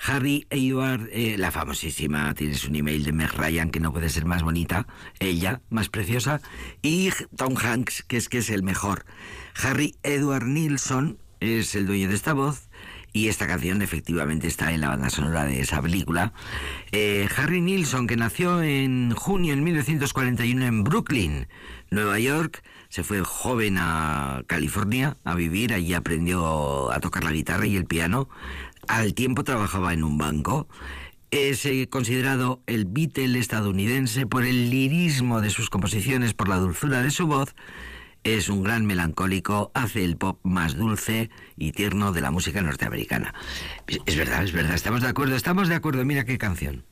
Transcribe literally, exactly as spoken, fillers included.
Harry Edward, eh, la famosísima, tienes un email de Meg Ryan, que no puede ser más bonita, ella, más preciosa, y Tom Hanks, que es que es el mejor. Harry Edward Nilsson es el dueño de esta voz, y esta canción efectivamente está en la banda sonora de esa película. Eh, Harry Nilsson, que nació en junio de mil novecientos cuarenta y uno en Brooklyn, Nueva York, se fue joven a California a vivir, allí aprendió a tocar la guitarra y el piano. Al tiempo trabajaba en un banco. Es eh, considerado el Beatle estadounidense por el lirismo de sus composiciones, por la dulzura de su voz. Es un gran melancólico, hace el pop más dulce y tierno de la música norteamericana. Es verdad, es verdad, estamos de acuerdo, estamos de acuerdo, mira qué canción.